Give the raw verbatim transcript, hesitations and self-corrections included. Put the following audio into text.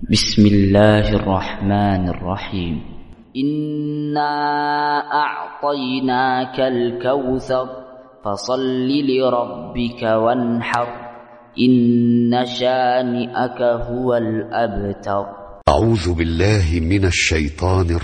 بسم الله الرحمن الرحيم. إنا أعطيناك الكوثر فصل لربك وانحر إن شانئك هو الأبتر. أعوذ بالله من الشيطان